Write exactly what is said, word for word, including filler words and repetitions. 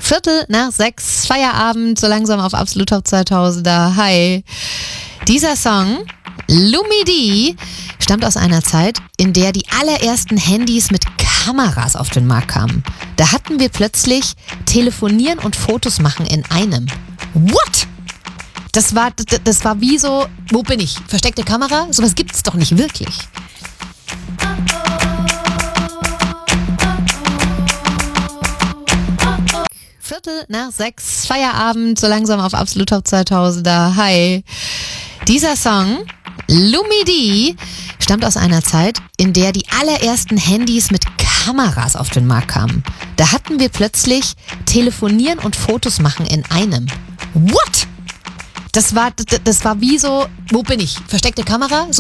Viertel nach sechs, Feierabend, so langsam auf Absolut Top zweitausender. Hi. Dieser Song, Lumidee, stammt aus einer Zeit, in der die allerersten Handys mit Kameras auf den Markt kamen. Da hatten wir plötzlich Telefonieren und Fotos machen in einem. What? Das war, das war wie so, wo bin ich? Versteckte Kamera? Sowas gibt's doch nicht wirklich. Viertel nach sechs, Feierabend, so langsam auf Absolut Top zweitausender. Hi. Dieser Song, Lumidee, stammt aus einer Zeit, in der die allerersten Handys mit Kameras auf den Markt kamen. Da hatten wir plötzlich Telefonieren und Fotos machen in einem. What? Das war, das war wie so, wo bin ich? Versteckte Kamera?